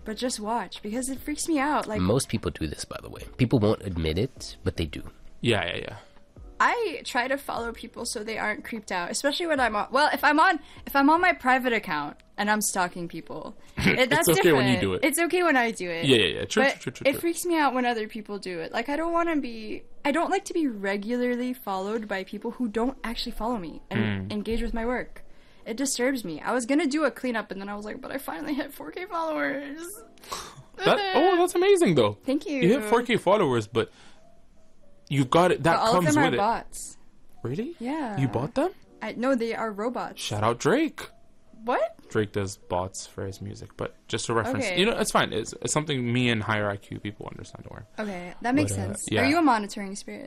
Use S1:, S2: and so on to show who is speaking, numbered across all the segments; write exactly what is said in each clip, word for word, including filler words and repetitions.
S1: but just watch because it freaks me out. Like
S2: most people do this, by the way. People won't admit it, but they do.
S3: Yeah, yeah, yeah.
S1: I try to follow people so they aren't creeped out, especially when I'm on. Well, if I'm on, if I'm on my private account and I'm stalking people, it, that's
S3: it's okay
S1: different.
S3: when you do it.
S1: It's okay when I do it.
S3: Yeah, yeah, yeah. True,
S1: but
S3: true, true, true.
S1: It freaks me out when other people do it. Like I don't want to be. I don't like to be regularly followed by people who don't actually follow me and
S3: Mm.
S1: engage with my work. It disturbs me. I was gonna do a cleanup, and then I was like, but I finally hit four K followers.
S3: That, oh, that's amazing, though.
S1: Thank you.
S3: You hit four K followers, but you got it. That
S1: But all
S3: comes
S1: of them
S3: with
S1: are
S3: it.
S1: bots.
S3: Really?
S1: Yeah.
S3: You bought them?
S1: I no, they are robots.
S3: Shout out Drake.
S1: What?
S3: Drake does bots for his music, but just a reference.
S1: Okay.
S3: You know, it's fine. It's, it's something me and higher I Q people understand. Don't worry.
S1: Okay, that makes
S3: But, uh,
S1: sense.
S3: yeah.
S1: Are you a monitoring spirit?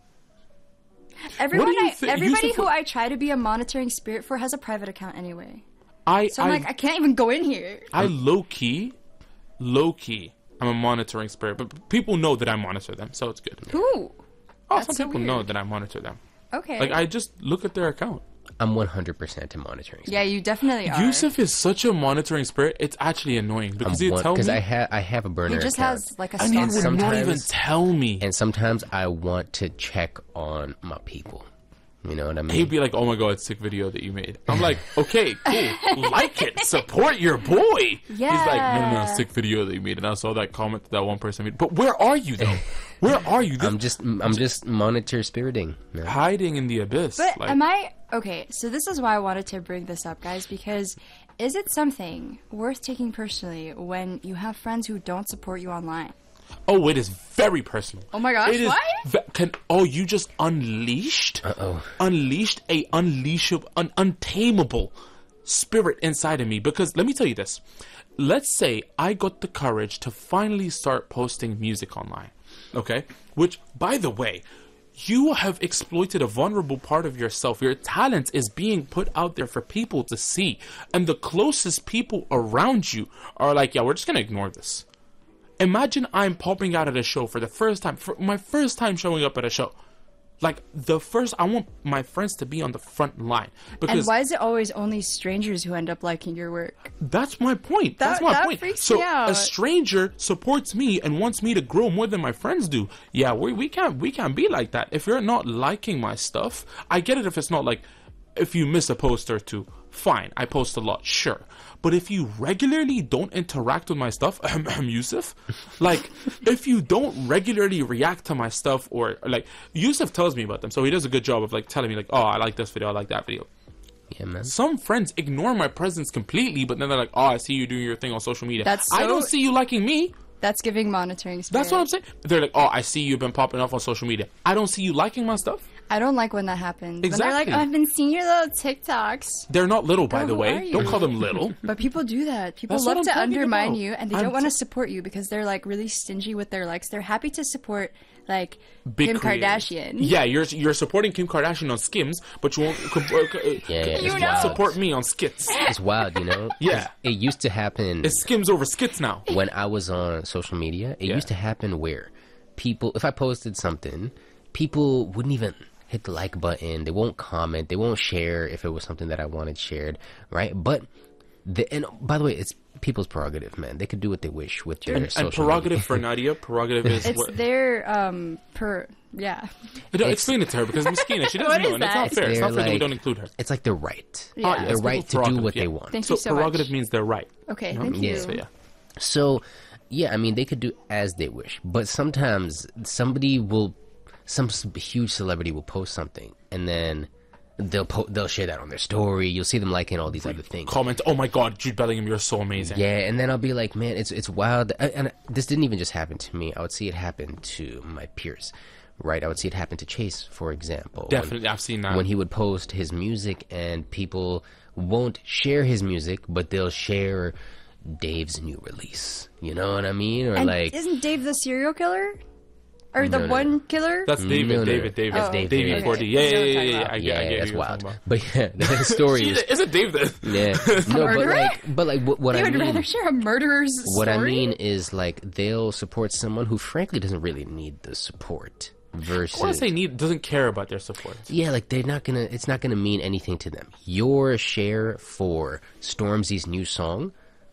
S1: Everyone,
S3: you
S1: I,
S3: thi-
S1: everybody
S3: Yusuf,
S1: who
S3: what-
S1: I try to be a monitoring spirit for has a private account anyway.
S3: I,
S1: So I'm
S3: I,
S1: like, I can't even go in here.
S3: I low key, low key, I'm a monitoring spirit, but people know that I monitor them, so it's good.
S1: Who?
S3: Oh,
S1: That's
S3: some
S1: so
S3: people
S1: weird.
S3: know that I monitor them.
S1: Okay.
S3: Like I just look at their account.
S2: I'm one hundred percent in monitoring.
S1: yeah, you definitely are.
S3: Yusuf is such a monitoring spirit. It's actually annoying because you tell
S2: Because
S3: me,
S2: I have I have a burner
S1: he just
S2: account,
S1: has like a
S3: and you
S1: stalker.
S3: would not even
S2: sometimes-
S3: tell me.
S2: and sometimes I want to check on my people. You know what I mean?
S3: He'd be like, "Oh my god, sick video that you made." I'm like, "Okay, cool, like it, support your boy." He's like, "No, no, no,
S1: Yeah.
S3: sick video that you made," and I saw that comment that that one person made. But where are you though? Where are you? This,
S2: I'm just I'm just monitor spiriting. man.
S3: hiding in the abyss.
S1: But
S3: like,
S1: am I okay? So this is why I wanted to bring this up, guys, because is it something worth taking personally when you have friends who don't support you online?
S3: oh, it is very personal.
S1: Oh my gosh,
S3: It is
S1: what?
S3: ve- can oh, you just unleashed,
S2: Uh-oh.
S3: unleashed a unleashable, un- untamable spirit inside of me. Because let me tell you this: let's say I got the courage to finally start posting music online. Okay, which, by the way, you have exploited a vulnerable part of yourself. Your talent is being put out there for people to see, and the closest people around you are like, "Yeah, we're just gonna ignore this." Imagine I'm popping out at a show for the first time, for my first time showing up at a show. Like, the first, I want my friends to be on the front line.
S1: And
S3: Because
S1: why is it always only strangers who end up liking your work?
S3: that's my point.
S1: That-
S3: that's my
S1: that
S3: point.
S1: freaks
S3: So
S1: me out.
S3: a stranger supports me and wants me to grow more than my friends do. Yeah, we, we can't we can't be like that. If you're not liking my stuff, I get it if it's not like, if you miss a post or two, fine, I post a lot, sure. But if you regularly don't interact with my stuff, ahem, ahem, Yusuf, like, if you don't regularly react to my stuff, or, like, Yusuf tells me about them, so he does a good job of, like, telling me, like, oh, I like this video, I like that video.
S2: Yeah, man.
S3: Some friends ignore my presence completely, but then they're like, oh, I see you doing your thing on social media.
S1: That's
S3: I
S1: so-
S3: don't see you liking me.
S1: That's giving monitoring spirit.
S3: That's what I'm saying. They're like, oh, I see you've been popping off on social media. I don't see you liking my stuff.
S1: I don't like when that happens. When
S3: Exactly.
S1: they're like, oh, I've been seeing your little TikToks.
S3: They're not little, by
S1: Girl,
S3: the
S1: who
S3: way.
S1: are you?
S3: Don't call them little.
S1: But people do that. People
S3: That's
S1: love
S3: what
S1: to
S3: I'm talking
S1: undermine
S3: about.
S1: you, and they
S3: I'm
S1: don't want to
S3: t-
S1: support you because they're like really stingy with their likes. They're happy to support like
S3: Big
S1: Kim
S3: creators.
S1: Kardashian.
S3: Yeah, you're you're supporting Kim Kardashian on Skims, but you won't co- uh, co- uh,
S2: Yeah, yeah,
S1: You
S2: it's
S1: know.
S2: wild.
S3: support me on Skits.
S2: It's wild, you know? 'Cause
S3: Yeah.
S2: It used to happen
S3: It's Skims over Skits now.
S2: when I was on social media. It
S3: Yeah.
S2: used to happen where people, if I posted something, people wouldn't even hit the like button. They won't comment. They won't share if it was something that I wanted shared, right? But, the, and by the way, it's people's prerogative, man. They could do what they wish with their
S3: And,
S2: social
S3: and prerogative
S2: media.
S3: for Nadia, prerogative is
S1: It's
S3: what.
S1: their um per yeah.
S3: Don't explain it to her because Miskina, she doesn't
S1: What
S3: know,
S1: is
S3: and it's not
S1: that?
S3: fair. It's
S2: They're
S3: not fair that we
S2: like-
S3: don't include her.
S2: It's like their right.
S1: Yeah.
S3: Ah, yeah,
S2: Their
S3: it's
S2: right
S3: people's
S2: to do
S3: prerogative,
S2: what
S3: yeah.
S2: they want.
S1: Thank
S3: So
S1: you so
S3: prerogative
S1: much.
S3: means they're right.
S1: Okay,
S3: No?
S1: thank you.
S2: Yeah.
S3: So yeah.
S2: So, yeah, I mean, they could do as they wish, but sometimes somebody will, some s- huge celebrity will post something, and then they'll po- they'll share that on their story. You'll see them liking all these other things.
S3: Comment, oh my god, Jude Bellingham, you're so amazing.
S2: Yeah, and then I'll be like, man, it's it's wild. And and this didn't even just happen to me. I would see it happen to my peers, right? I would see it happen to Chase, for example. when-
S3: Definitely, I've seen that.
S2: when he would post his music and people won't share his music, but they'll share Dave's new release. You know what I mean? Or
S1: And
S2: like,
S1: isn't Dave the serial killer? Or the
S2: No, no,
S1: one
S2: no.
S1: killer?
S3: That's David,
S2: No, no, no.
S3: David, David,
S2: That's
S1: Oh,
S2: Dave.
S3: Davey
S2: okay.
S3: forty. Yeah, yeah,
S1: That's what I'm
S3: yeah,
S1: talking
S3: yeah.
S1: about.
S3: I,
S2: yeah,
S3: I get
S2: yeah,
S3: who
S2: that's
S3: you're
S2: wild.
S3: talking about.
S2: But yeah, the story is,
S3: Is it Dave then?
S2: yeah, no, but
S1: Murderer?
S2: like, but like, what, what
S1: They
S2: I
S1: would
S2: mean,
S1: rather share a murderer's
S2: what I
S1: story?
S2: mean is like they'll support someone who frankly doesn't really need the support. Versus,
S3: I want to say need doesn't care about their support.
S2: yeah, like they're not gonna. It's not gonna mean anything to them. Your share for Stormzy's new song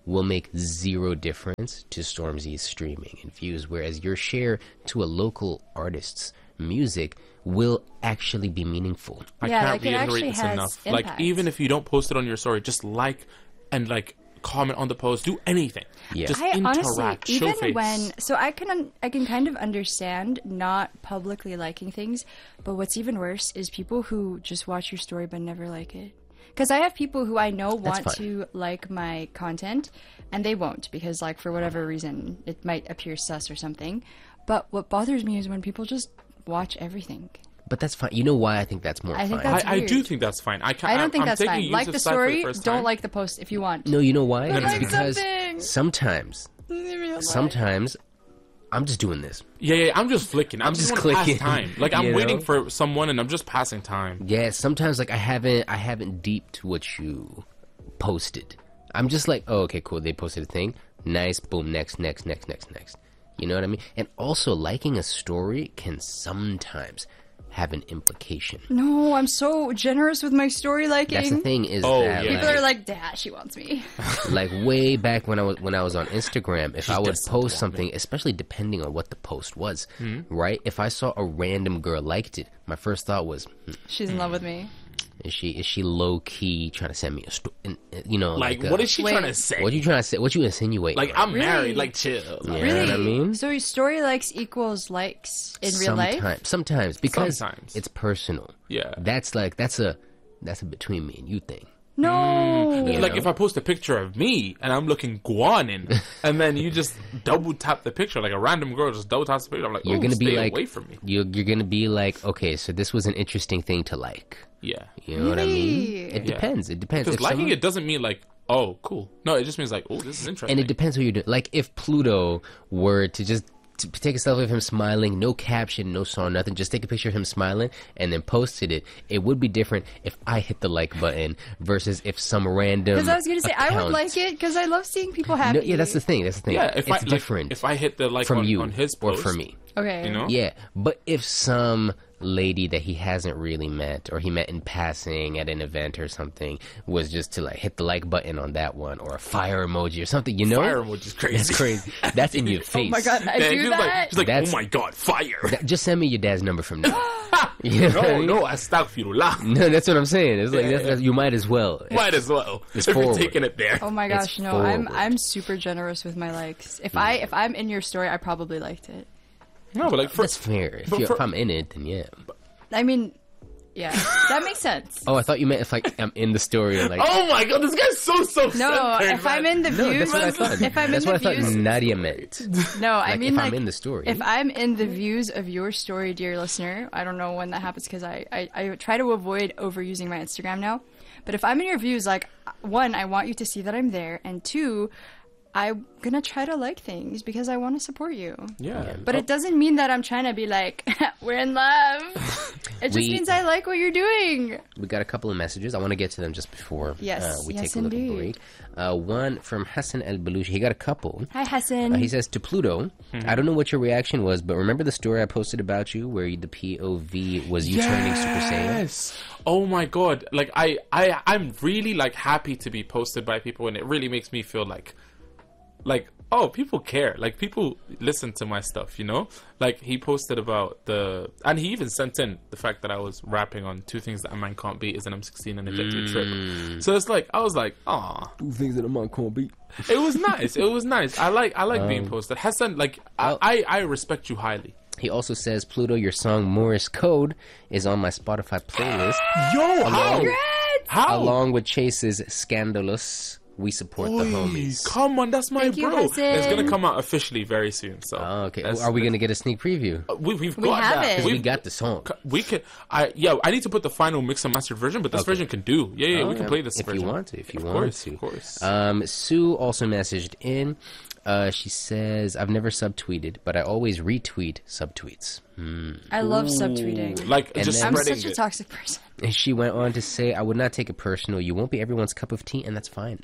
S2: will make zero difference to Stormzy's streaming and views, whereas your share to a local artist's music will actually be meaningful.
S3: I
S1: Yeah,
S3: can't
S1: like, it
S3: reiterate
S1: actually
S3: this
S1: has
S3: enough.
S1: impact.
S3: Like, even if you don't post it on your story, just like and like comment on the post, do anything.
S2: Yeah.
S3: Just
S1: I
S3: interact,
S1: honestly,
S3: show
S1: even
S3: face.
S1: when, so I can un- I can kind of understand not publicly liking things, but what's even worse is people who just watch your story but never like it. Because I have people who I know want
S2: fine.
S1: to like my content, and they won't because, like, for whatever reason, it might appear sus or something. But what bothers me is when people just watch everything.
S2: But that's fine. You know why I think that's more
S1: I think
S2: fine?
S1: that's
S3: I, I do
S1: weird.
S3: think that's fine. I can't.
S1: I don't think
S3: I'm
S1: that's
S3: taking
S1: fine. Like
S3: Yusuf's
S1: the
S3: side for
S1: story,
S3: first
S1: don't
S3: time.
S1: like the post if you want.
S2: No, you know why?
S1: But
S2: It's
S1: like
S2: because
S1: something.
S2: sometimes, sometimes, I'm just doing this.
S3: Yeah, yeah. I'm just flicking. I'm,
S2: just
S3: just wanna
S2: clicking,
S3: Pass time. Like I'm
S2: you
S3: waiting
S2: know?
S3: for someone, and I'm just passing time.
S2: Yeah, sometimes like I haven't, I haven't deeped what you posted. I'm just like, oh, okay, cool. They posted a thing. Nice. Boom. Next, next, next, next, next. You know what I mean? And also, liking a story can sometimes have an implication.
S1: No, I'm so generous with my story liking.
S2: That's the thing is
S3: Oh,
S2: that
S3: yeah.
S1: People
S2: like,
S1: are like, "Dad, she wants me."
S2: like way back when I was when I was on Instagram, if I would
S3: desperate
S2: post
S3: to
S2: something, especially depending on what the post was,
S3: Hmm?
S2: right? If I saw a random girl liked it, my first thought was, hmm,
S1: She's in love with me.
S2: is she is she low key trying to send me a story? You know,
S3: Like,
S2: like,
S3: what
S2: uh,
S3: is she
S1: Wait.
S3: trying to say?
S2: what you trying to say? What you insinuating?
S3: Like,
S2: right?
S3: I'm
S1: Really?
S3: married. Like, chill.
S2: You know
S1: Really?
S2: what I mean?
S1: So your story likes equals likes in real life?
S2: sometimes, sometimes because
S3: Sometimes.
S2: it's personal.
S3: Yeah.
S2: That's like that's a that's a between me and you thing.
S1: No.
S2: You
S3: Like
S2: know?
S3: if I post a picture of me and I'm looking guanin, and then you just double tap the picture, like a random girl just double taps the picture. I'm like,
S2: You're
S3: "Ooh,
S2: gonna be
S3: stay
S2: like
S3: away from me."
S2: you're you're gonna be like, okay, so this was an interesting thing to like.
S3: Yeah,
S2: You know what I mean?
S1: Really?
S2: It
S3: Yeah.
S2: depends. It depends.
S3: because
S2: If
S3: liking
S2: someone-
S3: it doesn't mean like, oh, cool. No, it just means like, oh, this is interesting.
S2: and it depends what you're doing. Like if Pluto were to just to take a selfie of him smiling, no caption, no song, nothing, just take a picture of him smiling and then posted it. It would be different if I hit the like button versus if some random.
S1: Because I was going to say, I would
S2: account-
S1: like it because I love seeing people happy.
S2: No, yeah, that's the thing. That's the thing.
S3: yeah, if
S2: it's
S3: I like,
S2: different
S3: if I hit the like
S2: from
S3: on,
S2: you
S3: on his
S2: or
S3: post,
S2: for me.
S1: Okay.
S3: you know,
S2: Yeah, but if some lady that he hasn't really met or he met in passing at an event or something was just to like hit the like button on that one or a fire emoji or something, you know,
S3: fire emoji is crazy.
S2: that's crazy. That's in your face.
S1: Oh my god, I
S3: Yeah,
S1: do
S3: she's
S1: that.
S3: like, she's like,
S2: That's-
S3: oh my god, fire!
S2: That- just send me your dad's number from now. You know what I
S3: no,
S2: mean?
S3: no, astaghfirullah.
S2: No, that's what I'm saying. It's like
S3: Yeah,
S2: that's,
S3: yeah.
S2: that's, you might as well.
S3: Might as well
S2: It's
S3: if you're
S2: forward.
S3: taking it there.
S1: Oh my
S2: It's
S1: gosh, no, I'm
S2: forward.
S1: I'm super generous with my likes. If I if I'm in your story, I probably liked it.
S3: No, but like for,
S2: That's fair. If,
S3: But
S2: you
S3: for-
S2: if I'm in it, then yeah.
S1: I mean, yeah, that makes sense.
S2: Oh, I thought you meant if like I'm in the story and like.
S3: oh my god, this guy's so so.
S1: No,
S3: centered,
S1: if I'm
S3: man.
S1: in the
S2: No,
S1: views,
S2: that's what I thought.
S1: if I'm
S2: that's
S1: in
S2: what
S1: the
S2: I thought
S1: views,
S2: Nadia meant.
S1: no, I
S2: Like,
S1: mean
S2: if
S1: like
S2: I'm in the story.
S1: if I'm in the views of your story, dear listener, I don't know when that happens because I, I I try to avoid overusing my Instagram now. But if I'm in your views, like one, I want you to see that I'm there, and two, I'm gonna try to like things because I want to support you.
S3: Yeah,
S1: But it doesn't mean that I'm trying to be like, we're in love. It just
S2: We-
S1: means I like what you're doing.
S2: We got a couple of messages. I want to get to them just before
S1: Yes,
S2: uh, we
S1: yes,
S2: take a little
S1: indeed.
S2: break. Uh, one from Hassan El Baluchi. He got a couple.
S1: Hi, Hassan.
S2: Uh, he says to Pluto, I don't know what your reaction was, but remember the story I posted about you where the P O V was you turning Super Saiyan?
S3: Yes. Oh my god. Like I, I, I'm really like happy to be posted by people, and it really makes me feel like, like oh, people care. Like people listen to my stuff. You know. Like he posted about the, and he even sent in the fact that I was rapping on two things that a man can't beat is an M sixteen and a Jet two trip. So it's like I was like, ah.
S2: Two things that a man can't beat.
S3: It was nice. It was nice. I like I like being posted. Hassan, like I, I I respect you highly.
S2: He also says, Pluto, your song Morse Code is on my Spotify playlist,
S3: Yo, how?
S1: Congrats!
S3: How?
S2: along with Chase's Scandalous. We support the
S3: Oy,
S2: homies.
S3: come on, that's my
S1: Thank you,
S3: bro.
S1: Hassan.
S3: It's gonna come out officially very soon. So
S2: Oh, okay.
S3: that's-
S2: Are we going to get a sneak preview?
S3: We, we've
S1: We
S3: got
S1: have
S3: that.
S1: it.
S2: We
S3: We've,
S2: got the song.
S3: we can. I yeah. I need to put the final mix and mastered version, but this
S2: Okay.
S3: version can do. Yeah, yeah.
S2: Oh,
S3: we can
S2: yeah.
S3: play this
S2: if
S3: version
S2: you want to. If you
S3: of
S2: want
S3: course,
S2: to.
S3: of course.
S2: Um, Sue also messaged in. Uh, she says, I've never subtweeted, but I always retweet subtweets.
S1: I love subtweeting.
S3: like
S2: and
S3: just
S2: then-
S1: I'm
S3: spreading
S1: such a
S3: it.
S1: toxic person.
S2: And she went on to say, I would not take it personal. You won't be everyone's cup of tea, and that's fine.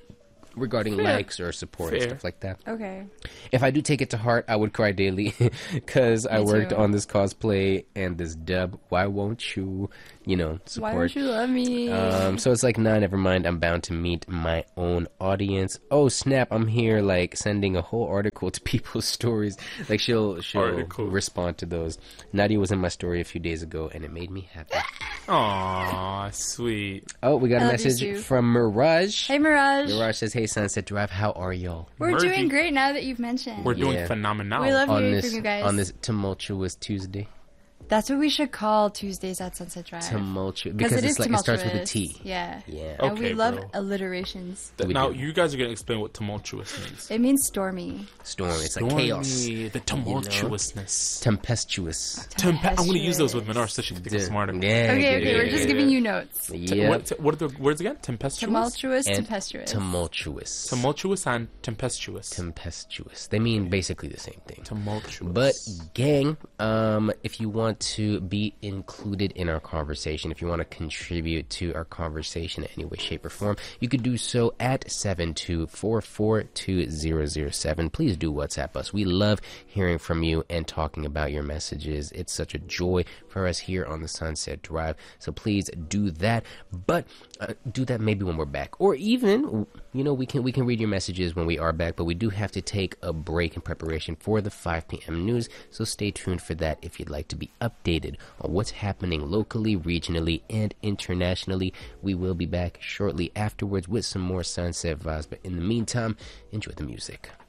S2: regarding
S3: Fair.
S2: likes or support and
S3: Fair.
S2: stuff like that.
S1: Okay.
S2: If I do take it to heart, I would cry daily because I
S1: Me
S2: worked
S1: too.
S2: on this cosplay and this dub. Why won't you, you know, support?
S1: Why don't you love me?
S2: Um, so it's like, nah, never mind. I'm bound to meet my own audience. Oh snap! I'm here, like sending a whole article to people's stories. Like she'll she'll
S3: Article.
S2: respond to those. Nadia was in my story a few days ago, and it made me happy.
S3: Aw, sweet.
S2: Oh, we got
S1: I
S2: a
S1: love you,
S2: message
S1: Sue.
S2: from Mirage.
S1: Hey, Mirage.
S2: Mirage says, "Hey, Sunset Drive, how are y'all
S1: We're
S3: Merging.
S1: doing great now that you've mentioned.
S3: We're doing
S2: Yeah.
S3: phenomenal.
S1: We love
S2: on
S1: hearing
S2: this
S1: from you guys.
S2: on this tumultuous Tuesday?
S1: That's what we should call Tuesdays at Sunset Drive.
S2: Tumultuous
S1: Because
S2: because
S1: it
S2: it's
S1: is
S2: like it starts with a
S1: tumultuous.
S2: T.
S1: Yeah.
S2: Yeah.
S1: And
S3: Okay,
S1: we love
S3: bro.
S1: alliterations.
S3: Th-
S2: We
S3: now
S2: do.
S3: you guys are gonna explain what tumultuous means.
S1: It means stormy.
S2: Storm. It's like chaos.
S3: Stormy, the tumultuousness.
S2: Tempestuous.
S3: Tempe- I'm gonna use those with
S1: Tempestuous.
S3: Minor so she can think smarter.
S2: Yeah.
S1: Okay,
S2: yeah,
S1: okay,
S2: yeah,
S1: we're just
S2: yeah,
S1: giving
S2: yeah.
S1: you notes.
S3: T-
S2: Yep.
S3: What, what are the words again? Tempestuous.
S1: Tumultuous,
S2: And
S1: tempestuous.
S2: tumultuous.
S3: Tumultuous and tempestuous.
S2: Tempestuous. They mean basically the same thing.
S3: Tumultuous.
S2: But gang, um, if you want to be included in our conversation, if you want to contribute to our conversation in any way, shape, or form, you could do so at seven two four four two zero zero seven. Please do WhatsApp us. We love hearing from you and talking about your messages. It's such a joy for us here on the Sunset Drive. So please do that. But uh, do that maybe when we're back, or even, you know, we can we can read your messages when we are back. But we do have to take a break in preparation for the five p.m. news. So stay tuned for that if you'd like to be updated on what's happening locally, regionally, and internationally. We will be back shortly afterwards with some more Sunset vibes. But in the meantime, enjoy the music.